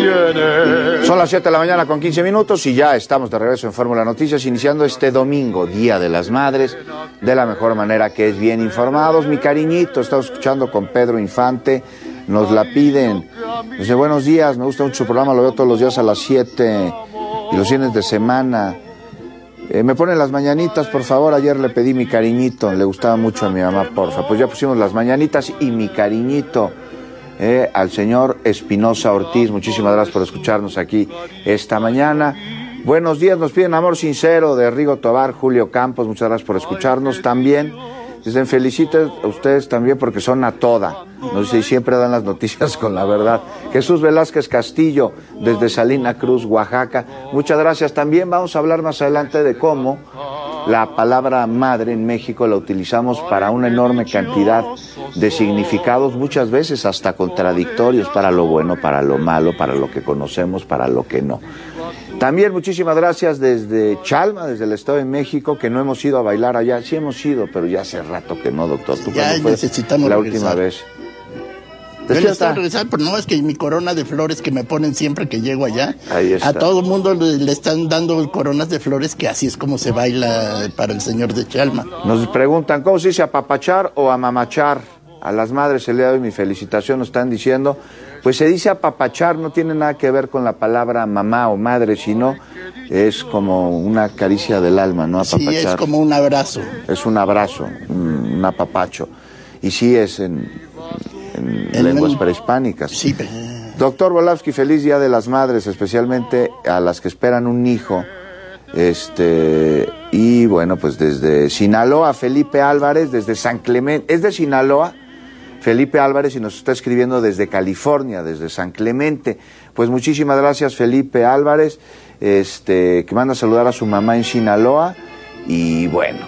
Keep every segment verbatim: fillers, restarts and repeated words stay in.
viene. Son las siete de la mañana con quince minutos y ya estamos de regreso en Fórmula Noticias, iniciando este domingo, Día de las Madres, de la mejor manera, que es bien informados. Mi cariñito, estamos escuchando con Pedro Infante, nos la piden. Dice, buenos días, me gusta mucho su programa, lo veo todos los días a las siete y los fines de semana. Eh, me ponen las mañanitas, por favor. Ayer le pedí mi cariñito, le gustaba mucho a mi mamá, porfa. Pues ya pusimos las mañanitas y mi cariñito eh, al señor Espinosa Ortiz. Muchísimas gracias por escucharnos aquí esta mañana. Buenos días, nos piden amor sincero de Rigo Tobar, Julio Campos. Muchas gracias por escucharnos también. Dicen, feliciten a ustedes también porque son a toda. Nos dice, y siempre dan las noticias con la verdad. Jesús Velázquez Castillo, desde Salina Cruz, Oaxaca. Muchas gracias. También vamos a hablar más adelante de cómo la palabra madre en México la utilizamos para una enorme cantidad de significados, muchas veces hasta contradictorios, para lo bueno, para lo malo, para lo que conocemos, para lo que no. También muchísimas gracias desde Chalma, desde el Estado de México, que no hemos ido a bailar allá. Sí hemos ido, pero ya hace rato que no, doctor. ¿Tú ya fue necesitamos la regresar. última vez? Yo necesito regresar, pero no, es que mi corona de flores que me ponen siempre que llego allá, Ahí está. a todo el mundo le, le están dando coronas de flores, que así es como se baila para el señor de Chalma. Nos preguntan, ¿cómo se dice apapachar o amamachar? A las madres el día de hoy mi felicitación, nos están diciendo. Pues se dice apapachar, no tiene nada que ver con la palabra mamá o madre, sino es como una caricia del alma, ¿no? Apapachar. Sí, es como un abrazo. Es un abrazo, un, un apapacho. Y sí es en, en El lenguas men- prehispánicas. Sí, pero... Doctor Volavsky, feliz Día de las Madres, especialmente a las que esperan un hijo. Este, y bueno, pues desde Sinaloa, Felipe Álvarez, desde San Clemente, es de Sinaloa, Felipe Álvarez, y nos está escribiendo desde California, desde San Clemente. Pues muchísimas gracias, Felipe Álvarez, este, que manda a saludar a su mamá en Sinaloa. Y bueno,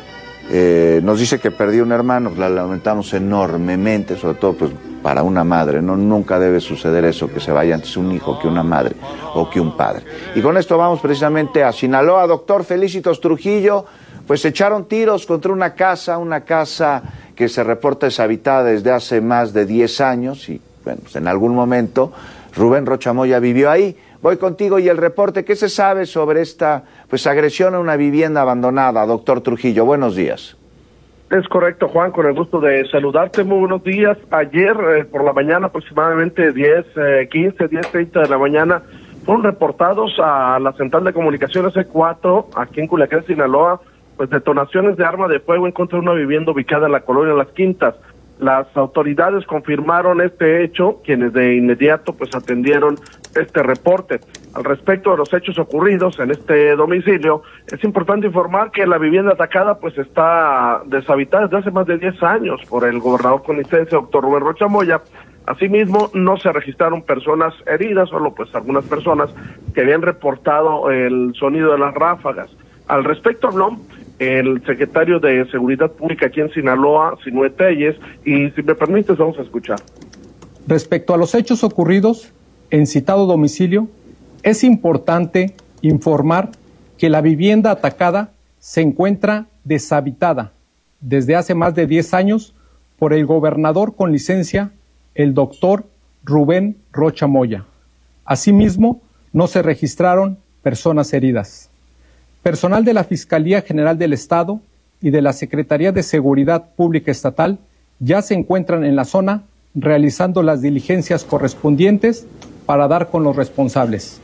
eh, nos dice que perdió un hermano, la lamentamos enormemente, sobre todo pues para una madre, no, nunca debe suceder eso, que se vaya antes un hijo que una madre o que un padre. Y con esto vamos precisamente a Sinaloa. Doctor Felicitos Trujillo, pues se echaron tiros contra una casa, una casa que se reporta deshabitada desde hace más de diez años y bueno, pues en algún momento Rubén Rocha Moya vivió ahí. Voy contigo y el reporte. ¿Qué se sabe sobre esta pues agresión a una vivienda abandonada, doctor Trujillo? Buenos días. Es correcto, Juan, con el gusto de saludarte. Muy buenos días. Ayer eh, por la mañana, aproximadamente diez, quince, diez treinta de la mañana, fueron reportados a la Central de Comunicaciones C cuatro, aquí en Culiacán, Sinaloa, pues detonaciones de arma de fuego en contra de una vivienda ubicada en la colonia Las Quintas. Las autoridades confirmaron este hecho, quienes de inmediato pues atendieron este reporte. Al respecto de los hechos ocurridos en este domicilio, es importante informar que la vivienda atacada pues está deshabitada desde hace más de diez años por el gobernador conicense, doctor Rubén Rocha Moya. Asimismo, no se registraron personas heridas, solo pues algunas personas que habían reportado el sonido de las ráfagas. Al respecto habló el secretario de Seguridad Pública aquí en Sinaloa, Sinué Telles, y si me permites vamos a escuchar. Respecto a los hechos ocurridos en citado domicilio, es importante informar que la vivienda atacada se encuentra deshabitada desde hace más de diez años por el gobernador con licencia, el doctor Rubén Rocha Moya. Asimismo, no se registraron personas heridas. Personal de la Fiscalía General del Estado y de la Secretaría de Seguridad Pública Estatal ya se encuentran en la zona realizando las diligencias correspondientes para dar con los responsables.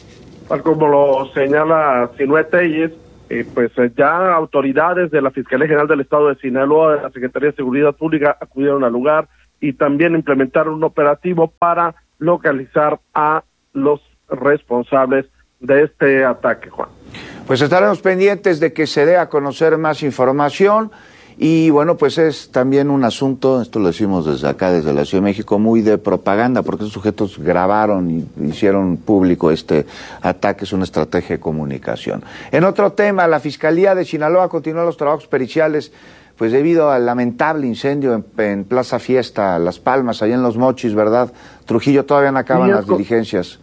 Tal como lo señala Sinué Telles, eh, pues eh, ya autoridades de la Fiscalía General del Estado de Sinaloa, de la Secretaría de Seguridad Pública acudieron al lugar y también implementaron un operativo para localizar a los responsables de este ataque, Juan. Pues estaremos pendientes de que se dé a conocer más información y bueno, pues es también un asunto, esto lo decimos desde acá, desde la Ciudad de México, muy de propaganda, porque estos sujetos grabaron y hicieron público este ataque, es una estrategia de comunicación. En otro tema, la Fiscalía de Sinaloa continúa los trabajos periciales, pues debido al lamentable incendio en, en Plaza Fiesta, Las Palmas, allá en Los Mochis, ¿verdad? Trujillo, todavía no acaban las diligencias.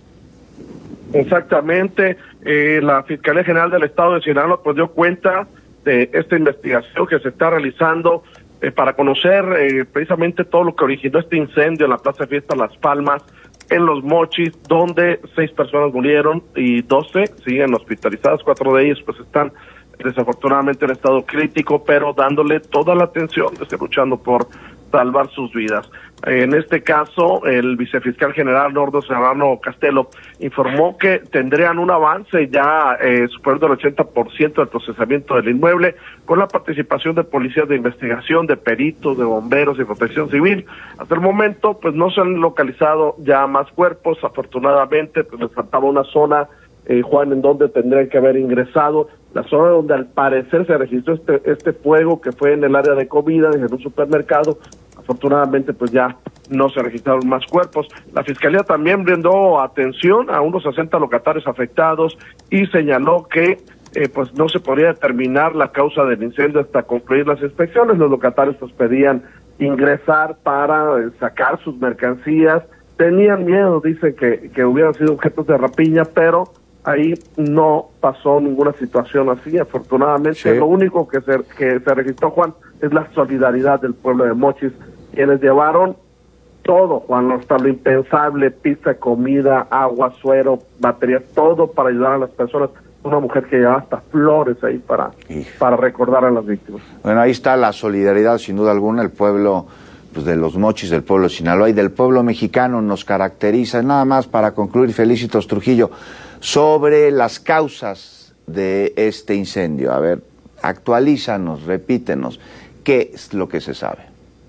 Exactamente, eh, la Fiscalía General del Estado de Sinaloa pues dio cuenta de esta investigación que se está realizando eh, para conocer eh, precisamente todo lo que originó este incendio en la Plaza Fiesta Las Palmas. en Los Mochis, donde seis personas murieron y doce siguen hospitalizadas. Cuatro de ellos pues están desafortunadamente en estado crítico, pero dándole toda la atención, de estar luchando por salvar sus vidas. En este caso, el vicefiscal general Nordo Serrano Castelo informó que tendrían un avance ya eh, superior del ochenta por ciento del procesamiento del inmueble, con la participación de policías de investigación, de peritos, de bomberos y protección civil. Hasta el momento, pues no se han localizado ya más cuerpos. Afortunadamente, pues les faltaba una zona, eh, Juan, en donde tendrían que haber ingresado, la zona donde al parecer se registró este este fuego, que fue en el área de comida, en un supermercado. Afortunadamente, pues ya no se registraron más cuerpos. La Fiscalía también brindó atención a unos sesenta locatarios afectados y señaló que eh, pues no se podría determinar la causa del incendio hasta concluir las inspecciones. Los locatarios pues pedían ingresar para eh, sacar sus mercancías. Tenían miedo, dicen que, que hubieran sido objetos de rapiña, pero ahí no pasó ninguna situación así. Afortunadamente, sí. Lo único que se, que se registró, Juan, es la solidaridad del pueblo de Mochis, quienes llevaron todo, Juan, hasta lo impensable: pizza, comida, agua, suero, baterías, todo para ayudar a las personas. Una mujer que llevaba hasta flores ahí para, para recordar a las víctimas. Bueno, ahí está la solidaridad, sin duda alguna. El pueblo pues, de los Mochis, del pueblo de Sinaloa y del pueblo mexicano nos caracteriza. Nada más para concluir, Felicitos Trujillo, sobre las causas de este incendio. A ver, actualízanos, repítenos, ¿qué es lo que se sabe?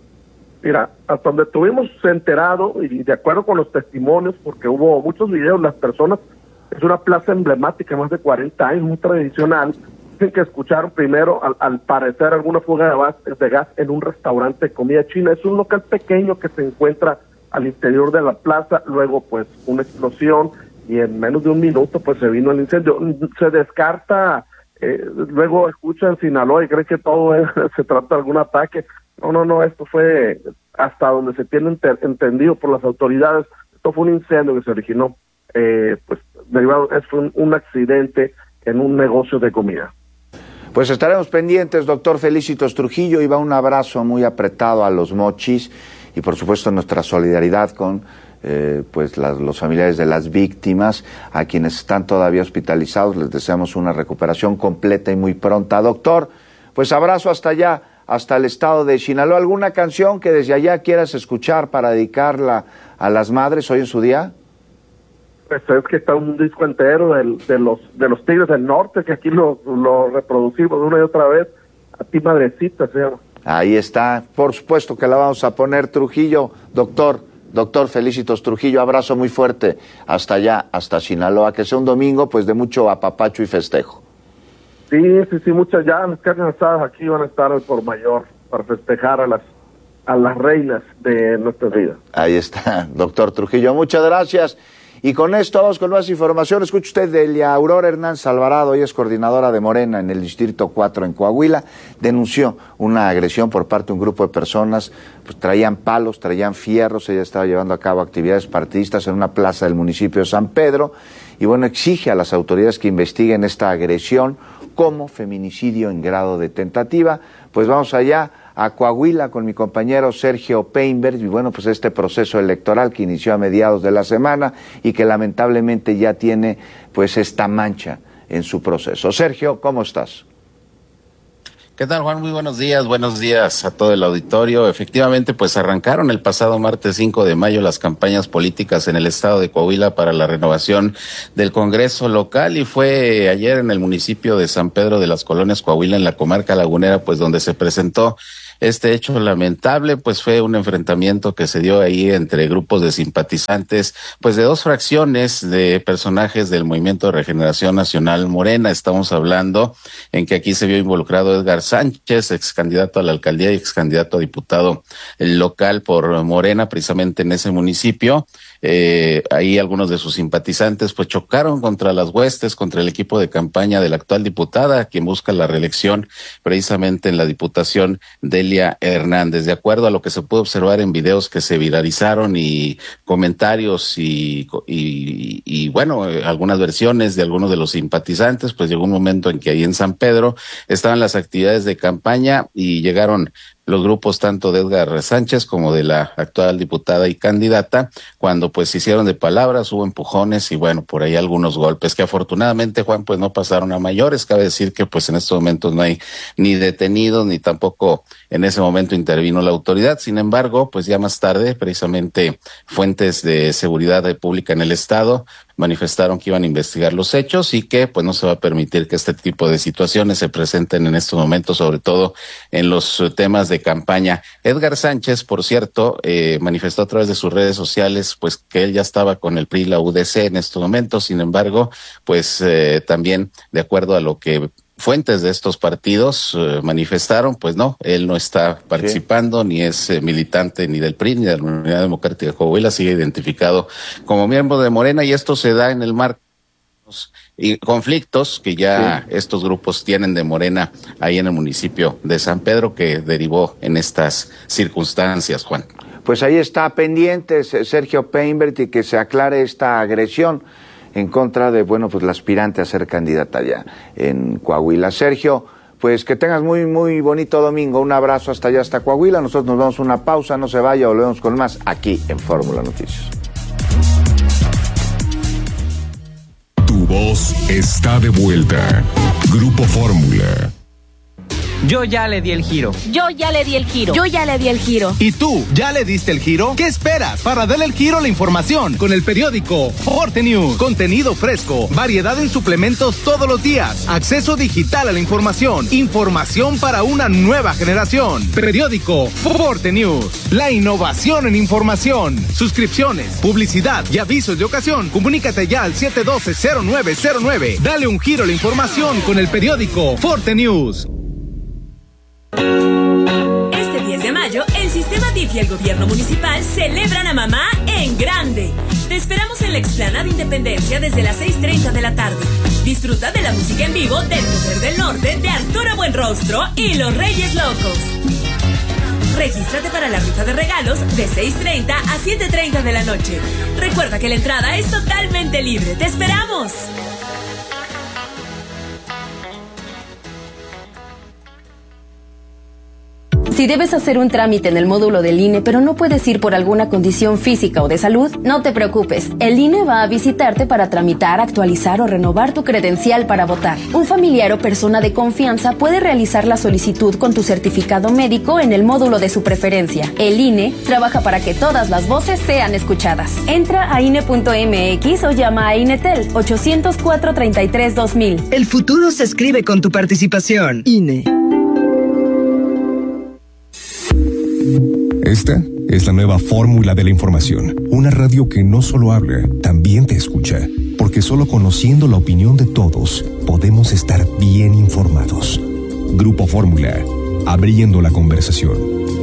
Mira, hasta donde tuvimos enterado, y de acuerdo con los testimonios, porque hubo muchos videos, las personas, es una plaza emblemática, más de cuarenta años, muy tradicional. Dicen que escucharon primero, al, al parecer, alguna fuga de gas, de gas en un restaurante de comida china. Es un local pequeño que se encuentra al interior de la plaza. Luego, pues, una explosión, y en menos de un minuto, pues, se vino el incendio. Se descarta, eh, luego escuchan Sinaloa y creen que todo es, se trata de algún ataque. No, no, no, esto fue, hasta donde se tiene enter, entendido por las autoridades, esto fue un incendio que se originó, eh, pues, derivado, es un, un accidente en un negocio de comida. Pues estaremos pendientes, doctor Felicitos Trujillo, y va un abrazo muy apretado a los Mochis, y por supuesto nuestra solidaridad con eh, pues las, los familiares de las víctimas. A quienes están todavía hospitalizados les deseamos una recuperación completa y muy pronta. Doctor, pues abrazo hasta allá, hasta el estado de Sinaloa. ¿Alguna canción que desde allá quieras escuchar para dedicarla a las madres hoy en su día? Pues es que está un disco entero del, de los de los Tigres del Norte, que aquí lo, lo reproducimos una y otra vez. A ti, madrecita, se llama. Ahí está, por supuesto que la vamos a poner. Trujillo, doctor, doctor Felicitos Trujillo, abrazo muy fuerte hasta allá, hasta Sinaloa. Que sea un domingo pues de mucho apapacho y festejo. Sí, sí, sí, muchas ya las carnes asadas aquí van a estar al por mayor para festejar a las a las reinas de nuestra vida. Ahí está, doctor Trujillo, muchas gracias. Y con esto vamos con más información. Escuche usted de Delia Aurora Hernández Alvarado, ella es coordinadora de Morena en el Distrito cuatro en Coahuila. Denunció una agresión por parte de un grupo de personas, pues traían palos, traían fierros, ella estaba llevando a cabo actividades partidistas en una plaza del municipio de San Pedro. Y bueno, exige a las autoridades que investiguen esta agresión como feminicidio en grado de tentativa. Pues vamos allá a Coahuila con mi compañero Sergio Peinberg, y bueno, pues este proceso electoral que inició a mediados de la semana y que lamentablemente ya tiene pues esta mancha en su proceso. Sergio, ¿cómo estás? ¿Qué tal, Juan? Muy buenos días, buenos días a todo el auditorio. Efectivamente, pues arrancaron el pasado martes cinco de mayo las campañas políticas en el estado de Coahuila para la renovación del Congreso local, y fue ayer en el municipio de San Pedro de las Colonias, Coahuila, en la comarca lagunera, pues donde se presentó este hecho lamentable. Pues fue un enfrentamiento que se dio ahí entre grupos de simpatizantes, pues de dos fracciones de personajes del Movimiento de Regeneración Nacional Morena. Estamos hablando en que aquí se vio involucrado Edgar Sánchez, ex candidato a la alcaldía y ex candidato a diputado local por Morena, precisamente en ese municipio. Eh, ahí algunos de sus simpatizantes pues chocaron contra las huestes, contra el equipo de campaña de la actual diputada, quien busca la reelección precisamente en la diputación, Delia Hernández. De acuerdo a lo que se puede observar en videos que se viralizaron y comentarios y, y, y bueno, algunas versiones de algunos de los simpatizantes, pues llegó un momento en que ahí en San Pedro estaban las actividades de campaña y llegaron los grupos tanto de Edgar Sánchez como de la actual diputada y candidata, cuando pues se hicieron de palabras, hubo empujones y bueno, por ahí algunos golpes que afortunadamente, Juan, pues no pasaron a mayores. Cabe decir que pues en estos momentos no hay ni detenidos ni tampoco en ese momento intervino la autoridad. Sin embargo, pues ya más tarde, precisamente fuentes de seguridad pública en el estado manifestaron que iban a investigar los hechos y que pues no se va a permitir que este tipo de situaciones se presenten en estos momentos, sobre todo en los temas de campaña. Edgar Sánchez, por cierto, eh, manifestó a través de sus redes sociales pues que él ya estaba con el P R I y la U D C en estos momentos. Sin embargo, pues eh, también de acuerdo a lo que fuentes de estos partidos eh, manifestaron, pues no, él no está participando, sí. ni es eh, militante ni del P R I ni de la Unidad Democrática de Coahuila, sigue identificado como miembro de Morena, y esto se da en el marco y conflictos que ya sí. estos grupos tienen de Morena ahí en el municipio de San Pedro, que derivó en estas circunstancias, Juan. Pues ahí está pendiente Sergio Peinbert y que se aclare esta agresión en contra de, bueno, pues la aspirante a ser candidata allá en Coahuila. Sergio, pues que tengas muy, muy bonito domingo. Un abrazo hasta allá, hasta Coahuila. Nosotros nos damos una pausa, no se vaya, volvemos con más aquí en Fórmula Noticias. Tu voz está de vuelta. Grupo Fórmula. Yo ya le di el giro. Yo ya le di el giro. Yo ya le di el giro. ¿Y tú, ya le diste el giro? ¿Qué esperas para darle el giro a la información? Con el periódico Forte News. Contenido fresco, variedad en suplementos todos los días, acceso digital a la información, información para una nueva generación. Periódico Forte News. La innovación en información. Suscripciones, publicidad y avisos de ocasión. Comunícate ya al siete uno dos cero nueve cero nueve. Dale un giro a la información con el periódico Forte News. Este diez de mayo, el Sistema D I F y el Gobierno Municipal celebran a mamá en grande. Te esperamos en la explanada Independencia desde las seis treinta de la tarde. Disfruta de la música en vivo del Poder del Norte de Arturo Buenrostro y los Reyes Locos. Regístrate para la rifa de regalos de seis treinta a siete treinta de la noche. Recuerda que la entrada es totalmente libre. ¡Te esperamos! Si debes hacer un trámite en el módulo del I N E, pero no puedes ir por alguna condición física o de salud, no te preocupes. El I N E va a visitarte para tramitar, actualizar o renovar tu credencial para votar. Un familiar o persona de confianza puede realizar la solicitud con tu certificado médico en el módulo de su preferencia. El I N E trabaja para que todas las voces sean escuchadas. Entra a I N E punto M X o llama a INETEL ocho cero cuatro, treinta y tres, dos mil. El futuro se escribe con tu participación. I N E. Esta es la nueva fórmula de la información. Una radio que no solo habla, también te escucha. Porque solo conociendo la opinión de todos, podemos estar bien informados. Grupo Fórmula, abriendo la conversación.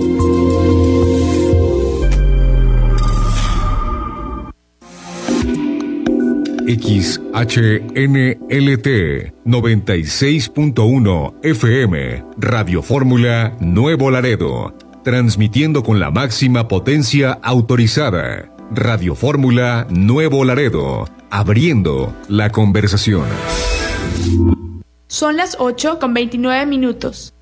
X H N L T noventa y seis punto uno F M, Radio Fórmula Nuevo Laredo. Transmitiendo con la máxima potencia autorizada. Radio Fórmula Nuevo Laredo. Abriendo la conversación. Son las ocho con veintinueve minutos.